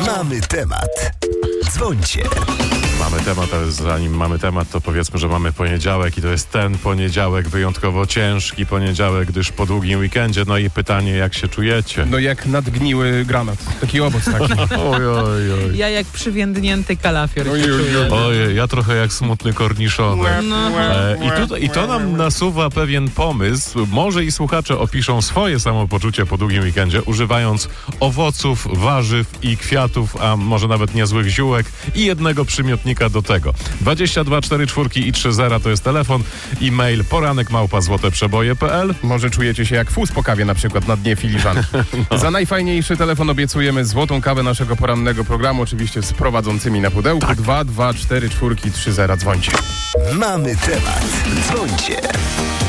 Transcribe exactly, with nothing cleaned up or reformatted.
Mamy temat. Dzwońcie. Mamy temat, ale zanim mamy temat, to powiedzmy, że mamy poniedziałek i to jest ten poniedziałek wyjątkowo ciężki poniedziałek, gdyż po długim weekendzie. No i pytanie, jak się czujecie? No jak nadgniły granat. Taki owoc taki. Oj, oj, oj. Ja jak przywiędnięty kalafior. Oj, się oj, czuję. Ojej, ja trochę jak smutny korniszowy. No. E, i, tu, I to nam nasuwa pewien pomysł. Może i słuchacze opiszą swoje samopoczucie po długim weekendzie, używając owoców, warzyw i kwiatów, a może nawet niezłych ziółek i jednego przymiotnika do tego. dwadzieścia dwa cztery cztery i trzy zera to jest telefon, e-mail poranek małpa złoteprzeboje kropka p l. Może czujecie się jak fus po kawie na przykład na dnie filiżanki. No. Za najfajniejszy telefon obiecujemy złotą kawę naszego porannego programu, oczywiście z prowadzącymi na pudełku. Tak. dwa dwa cztery cztery i trzy zera. Dzwońcie. Mamy temat. Dzwońcie.